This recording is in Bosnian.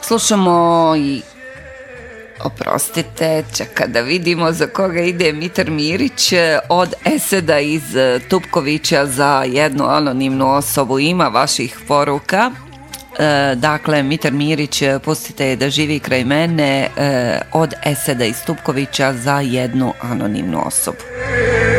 Slušamo i oprostite, čeka da vidimo za koga ide Mitar Mirić od Eseda iz Tupkovića za jednu anonimnu osobu. Ima vaših poruka. Dakle, Mitar Mirić, pustite da živi kraj mene, od Eseda iz Tupkovića za jednu anonimnu osobu.